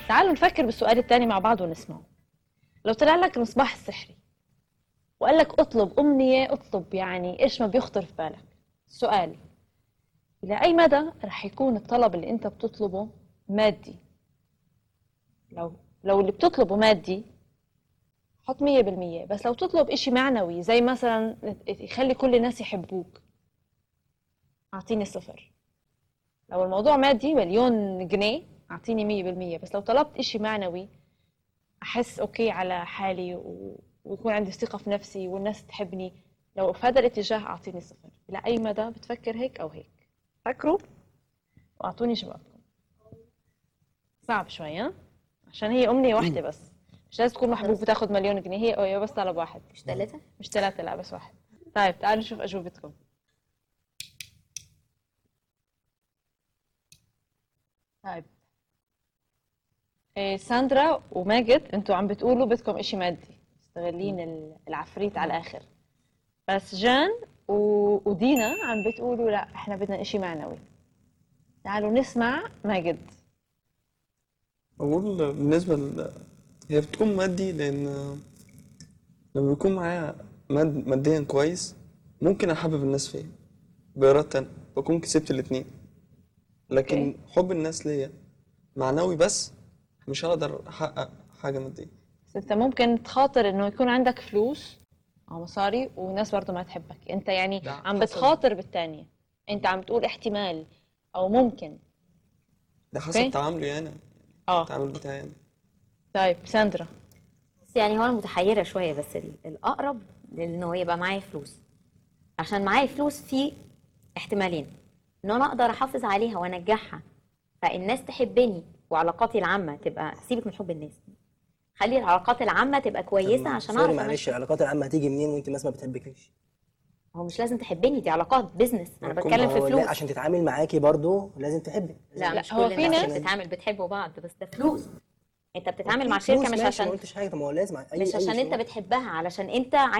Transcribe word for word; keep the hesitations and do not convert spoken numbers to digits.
تعالوا نفكر بالسؤال الثاني مع بعض ونسمعه. لو طلع لك المصباح السحري وقال لك اطلب أمنية، اطلب يعني ايش ما بيخطر في بالك. السؤال: إلى أي مدى رح يكون الطلب اللي أنت بتطلبه مادي؟ لو لو اللي بتطلبه مادي حط مية بالمية، بس لو تطلب إشي معنوي زي مثلا يخلي كل الناس يحبوك، أعطيني صفر. لو الموضوع مادي مليون جنيه أعطيني مية بالمية، بس لو طلبت إشي معنوي أحس أوكي على حالي و... ويكون عندي ثقة في نفسي والناس تحبني، لو في هذا الاتجاه أعطيني صفر. إلى أي مدى بتفكر هيك أو هيك؟ فكروا وأعطوني جوابكم. صعب شوي ها؟ عشان هي أمنية واحدة بس، مش لازم تكون محبوب وتاخد مليون جنيه، هي هي بس طلب واحد. مش ثلاثة؟ مش ثلاثة، لا بس واحد. طيب تعالوا نشوف أجوبتكم. طيب إيه، ساندرا وماجد انتوا عم بتقولوا بدكم اشي مادي، مستغلين ال- العفريت على الاخر. بس جان و- ودينا عم بتقولوا لا احنا بدنا اشي معنوي. تعالوا نسمع ماجد. أقول بالنسبة ل... هي بتكون مادي، لأن لما بيكون معايا ماد... ماديا كويس ممكن أحبب الناس فيا بإرادة أنا، بكون كسبت الاتنين. لكن أوكي. حب الناس ليا معنوي بس، مش هقدر أحقق حاجة مادية. بس انت ممكن تخاطر انه يكون عندك فلوس او مصاري والناس برضه ما تحبك، انت يعني ده عم حسب بتخاطر بالتانية، انت عم تقول احتمال او ممكن. ده حسب اوكي. تعاملي أنا، اه التعامل بتاعي أنا. طيب ساندرا. بس يعني هو انا متحيره شويه، بس ال- الاقرب لانه يبقى معايا فلوس. عشان معايا فلوس في احتمالين: ان انا اقدر احافظ عليها وانجحها فالناس تحبني وعلاقاتي العامه تبقى، سيبك من حب الناس، خلي العلاقات العامه تبقى طب كويسه ما- عشان سوري اعرف معلش، امشي. العلاقات العامة هتيجي منين وانت الناس ما بتحبكيش؟ هو مش لازم تحبني، دي علاقات بيزنس، انا بكون- بتكلم ما في هو لا، فلوس. عشان تتعامل معاكي برضه لازم تحبك. لا, لا، مش هو كل في الناس ناس- اللي بتتعامل بتحبوا بعض، بس ده فلوس. انت بتتعامل أوكي، مع شركه فلوس مش ماشي، ما عشان قلتش حاجة. طب ما هو لازم اي مش اي عشان انت شغل. بتحبها، علشان انت